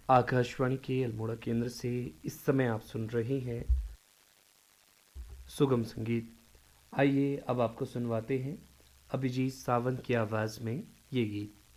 आकाशवाणी के अल्मोड़ा केंद्र से इस समय आप सुन रहे हैं सुगम संगीत। आइए अब आपको सुनवाते हैं अभिजीत सावंत की आवाज़ में ये गीत।